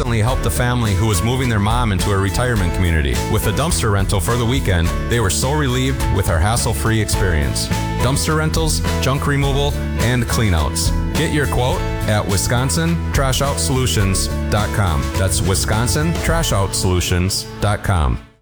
recently helped a family who was moving their mom into a retirement community. With a dumpster rental for the weekend, they were so relieved with our hassle-free experience. Dumpster rentals, junk removal, and cleanouts. Get your quote at WisconsinTrashOutSolutions.com. That's WisconsinTrashOutSolutions.com.